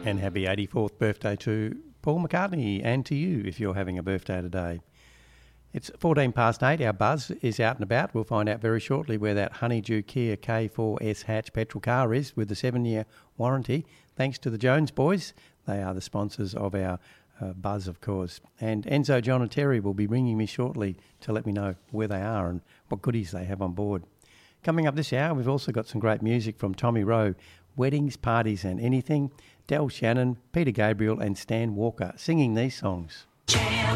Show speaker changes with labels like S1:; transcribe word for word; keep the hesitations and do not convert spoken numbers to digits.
S1: And happy eighty-fourth birthday to Paul McCartney, and to you if you're having a birthday today. It's fourteen past eight. Our buzz is out and about. We'll find out very shortly where that Honeydew Kia K four S hatch petrol car is with the seven-year warranty. Thanks to the Jones boys. They are the sponsors of our uh, buzz, of course. And Enzo, John and Terry will be ringing me shortly to let me know where they are and what goodies they have on board. Coming up this hour, we've also got some great music from Tommy Rowe, Weddings, Parties and Anything, Del Shannon, Peter Gabriel and Stan Walker singing these songs.